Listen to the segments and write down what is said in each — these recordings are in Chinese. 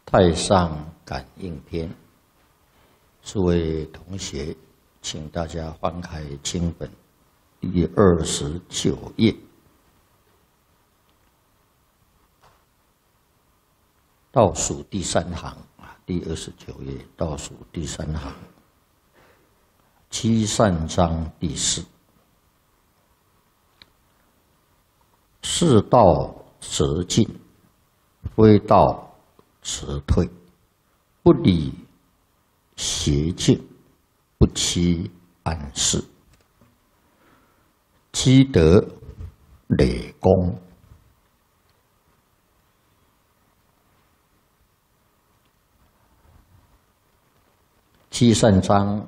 太上感应篇，诸位同学，请大家翻开经本第29页，倒数第3行第29页倒数第3行，七善章第4。是道则进，非道则退。不理邪境，不欺暗室。积德累功。七善章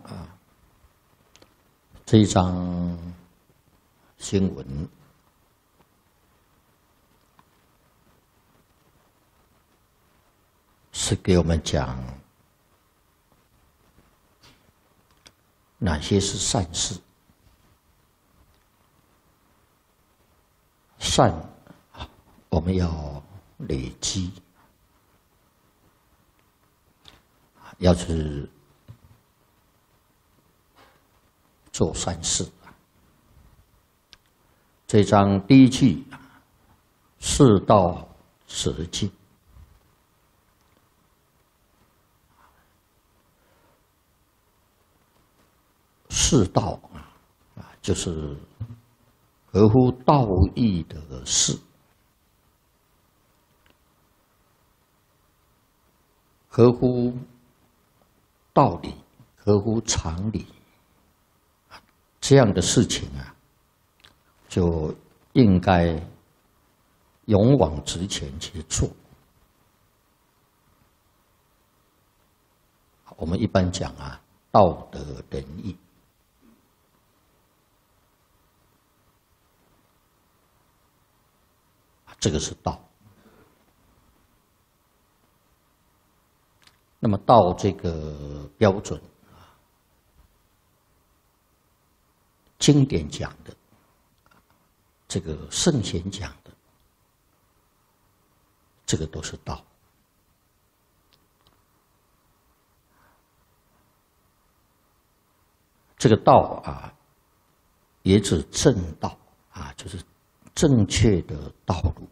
这一章经文是给我们讲哪些是善事。善我们要累积，要是做善事。这章第一句，是道则进。是道就是合乎道义的事，合乎道理，合乎常理，这样的事情就应该勇往直前去做。我们一般讲道德仁义。这个是道。那么道这个标准，经典讲的，这个圣贤讲的，这个都是道。这个道也指正道就是正确的道路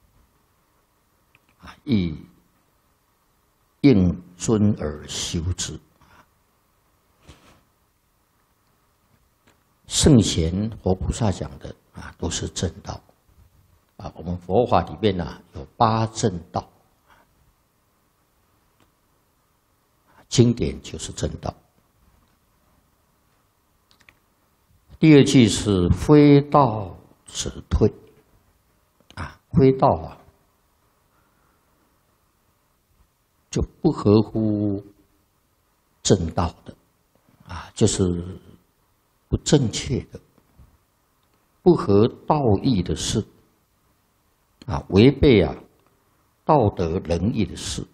亦应遵而修之。圣贤佛菩萨讲的都是正道我们佛法里面有8正道，经典就是正道。第二句是非道则退非道就不合乎正道的就是不正确的，不合道义的事违背道德仁义的事